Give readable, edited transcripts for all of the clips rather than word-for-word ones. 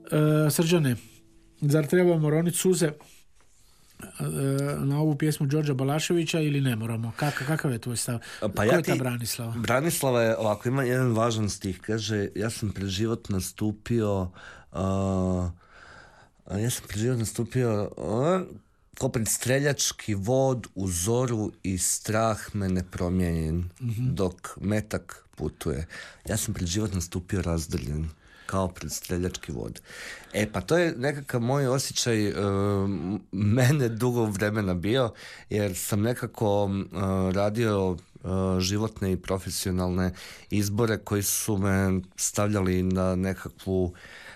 Srđane, zar trebamo roniti suze na ovu pjesmu Đorđa Balaševića ili ne moramo? Kakav je tvoj stav? Ko je ta Branislava? Branislava je ovako, ima jedan važan stih, kaže, ja sam pred život nastupio ko pred streljački vod u zoru i strah me ne promijenjen, dok metak putuje. Ja sam pred život nastupio razdrljen, kao pred streljački vod. Pa to je nekakav moj osjećaj mene dugo vremena bio, jer sam nekako radio životne i profesionalne izbore koji su me stavljali na nekakvu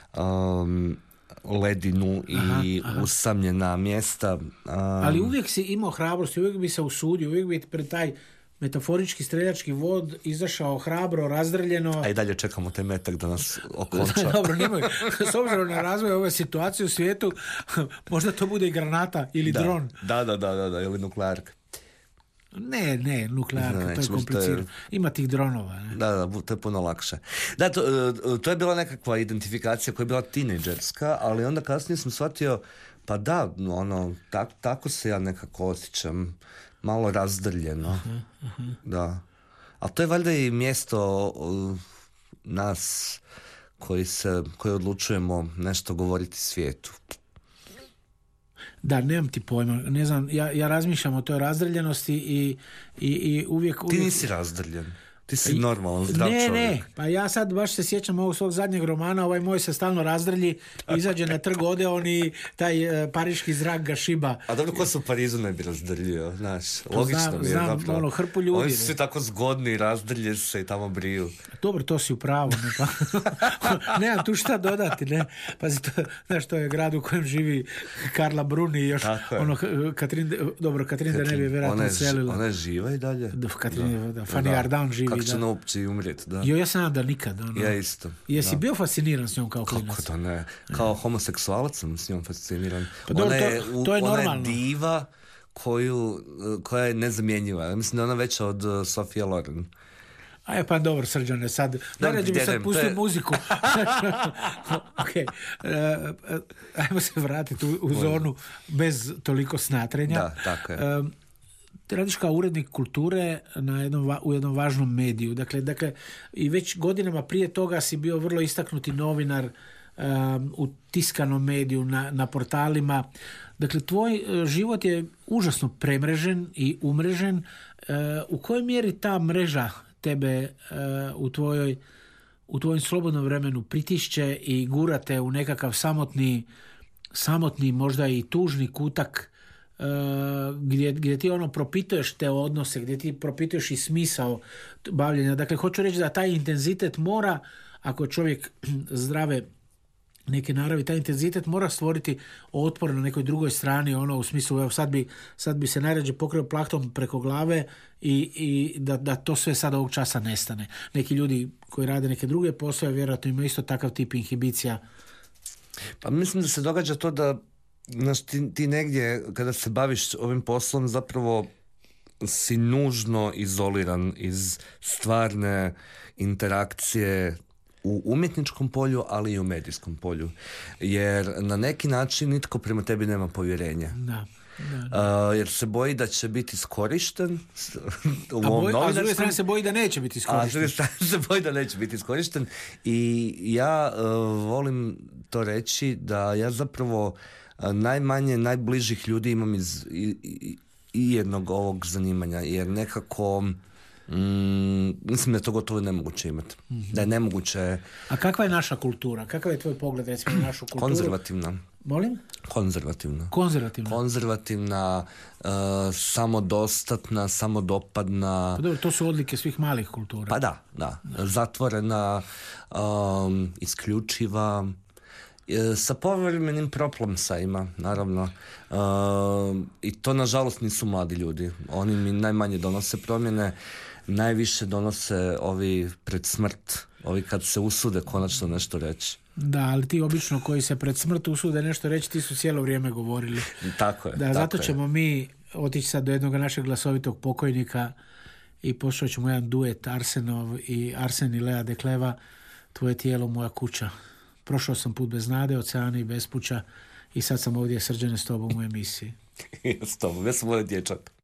ledinu i usamljena mjesta. Ali uvijek si imao hrabrost, uvijek bi se usudio, uvijek bi pred taj metaforički streljački vod izašao hrabro, razdrljeno. A i dalje čekamo taj metak da nas okonča. Dobro, nemoj. S obzirom na razvoj ove situacije u svijetu, možda to bude i granata ili dron. Da, ili nuklearka. Ne, nuklearka, to je komplicirano. Ima tih dronova. Ne? Da, to je puno lakše. Da, to je bila nekakva identifikacija koja je bila tinejdžerska, ali onda kasnije sam shvatio, pa da, tako se ja nekako osjećam, malo razdrljeno. Da. Ali to je valjda i mjesto nas koji odlučujemo nešto govoriti svijetu. Da, nemam ti pojma, ne znam, ja razmišljam o toj razdrljenosti i uvijek... Ti nisi razdrljen. Ti si normalan, zdrav čovjek. Ne, pa ja sad baš se sjećam ovog svog zadnjeg romana, ovaj moj se stalno razdrlji, izađe na trg, ode on i taj pariški zrak ga šiba. A dobro, ko se u Parizu ne bi razdrljio, znaš, logično mi je zapravo. Hrpu ljudi. Oni su svi tako zgodni, razdrlje se i tamo briju. Dobro, to si u pravu. Nemam tu šta dodati, ne. Pazi, znaš, to je grad u kojem živi Karla Bruni i još Katrin da ne bi vjerojatno selila. Ona je živa i dalje. Fanny Ardant živi. Kako će ona uopće umrijeti, da. Ja sam da nikad. Ja isto. Jesi bio fasciniran s njom kao klinac? Kako to ne? Kao homoseksualac sam s njom fasciniran. Pa dobro, to je normalno. Ona je diva koja je nezamjenjiva. Mislim da je ona veća od Sofije Loren. Pa dobro, Srđane, sad najrađe bi sad pustio muziku. Okay. Ajmo se vratiti u zonu bez toliko snatrenja. Da, tako je. Ti radiš kao urednik kulture u jednom važnom mediju. Dakle, i već godinama prije toga si bio vrlo istaknuti novinar u tiskanom mediju, na portalima. Dakle, tvoj život je užasno premrežen i umrežen. U kojoj mjeri ta mreža tebe u tvojom slobodnom vremenu pritišće i gurate u nekakav samotni možda i tužni kutak gdje ti propituješ te odnose, gdje ti propituješ i smisao bavljenja. Dakle, hoću reći da taj intenzitet mora, ako čovjek zdrave neke naravi, taj intenzitet mora stvoriti otpor na nekoj drugoj strani, u smislu, evo sad bi se najrađe pokrio plahtom preko glave i da to sve sad ovog časa nestane. Neki ljudi koji rade neke druge poslove vjerojatno imaju isto takav tip inhibicija. Pa mislim da se događa to da ti negdje kada se baviš ovim poslom zapravo si nužno izoliran iz stvarne interakcije u umjetničkom polju, ali i u medijskom polju. Jer na neki način nitko prema tebi nema povjerenja. Da. Jer se boji da će biti iskorišten a s druge strane se boji da neće biti iskorišten. I ja volim to reći da ja zapravo najmanje najbližih ljudi imam iz i jednog ovog zanimanja, jer nekako mislim da je to gotovo nemoguće imati. Da je nemoguće. A kakva je naša kultura? Kakav je tvoj pogled recimo na našu kulturu? Konzervativna. Molim? Konzervativna, samodostatna, samodopadna. Pa dobro, to su odlike svih malih kultura. Pa da. Zatvorena, isključiva, sa povremenim problemsajima, naravno. I to, nažalost, nisu mladi ljudi. Oni mi najmanje donose promjene, najviše donose ovi pred smrt, ovi kad se usude konačno nešto reći. Da, ali ti obično koji se pred smrt usude nešto reći, ti su cijelo vrijeme govorili. Tako je. Da, zato ćemo mi otići sad do jednog našeg glasovitog pokojnika i poslušat ćemo jedan duet Arsenov i Arsen i Lea Dekleva, Tvoje tijelo, moja kuća. prošao sam put bez nade, oceana i bespuća i sad sam ovdje Srđane s tobom u emisiji. S tobom, ja sam moj dječak.